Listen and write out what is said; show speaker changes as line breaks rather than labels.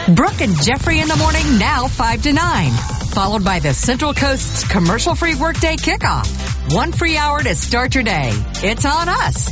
Brooke and Jeffrey in the morning, now 5 to 9. Followed by the Central Coast's commercial-free workday kickoff. One free hour to start your day. It's on us.